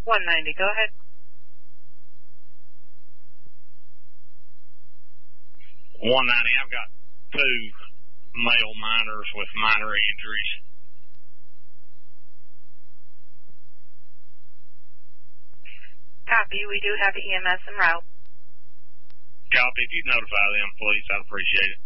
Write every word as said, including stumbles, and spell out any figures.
one ninety, go ahead. one ninety, I've got two male miners with minor injuries. Copy, we do have E M S en route. Copy, if you notify them, please, I'd appreciate it.